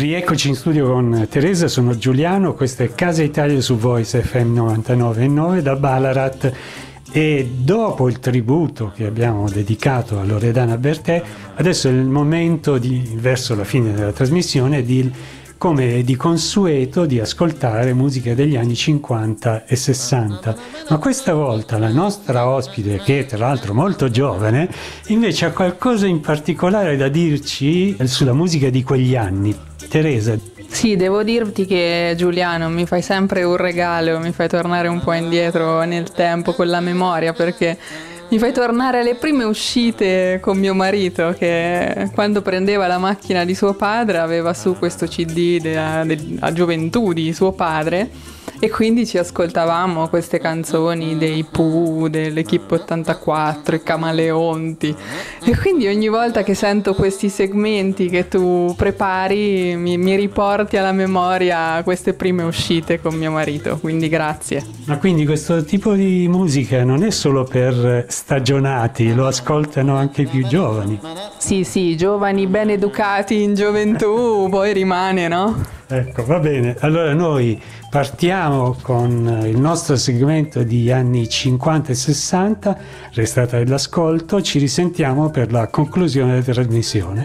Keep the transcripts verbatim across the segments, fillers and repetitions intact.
Rieccoci in studio con Teresa, sono Giuliano, questo è Casa Italia su Voice F M novantanove e nove da Ballarat, e dopo il tributo che abbiamo dedicato a Loredana Bertè, adesso è il momento, di, verso la fine della trasmissione, di, come di consueto, di ascoltare musica degli anni cinquanta e sessanta. Ma questa volta la nostra ospite, che è tra l'altro molto giovane, invece ha qualcosa in particolare da dirci sulla musica di quegli anni. Teresa. Sì, devo dirti che Giuliano mi fai sempre un regalo, mi fai tornare un po' indietro nel tempo con la memoria, perché mi fai tornare alle prime uscite con mio marito, che quando prendeva la macchina di suo padre aveva su questo C D della, della gioventù di suo padre, e quindi ci ascoltavamo queste canzoni dei Pooh, dell'Equipe ottantaquattro, i Camaleonti, e quindi ogni volta che sento questi segmenti che tu prepari mi, mi riporti alla memoria queste prime uscite con mio marito, quindi grazie. Ma quindi questo tipo di musica non è solo per stagionati, lo ascoltano anche i più giovani? Sì, sì, giovani ben educati in gioventù, poi rimane, no? Ecco, va bene. Allora noi partiamo con il nostro segmento di anni cinquanta e sessanta, restate all'ascolto, ci risentiamo per la conclusione della trasmissione.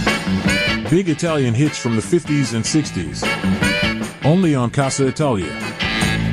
Big Italian hits from the fifties and sixties. Only on Casa Italia.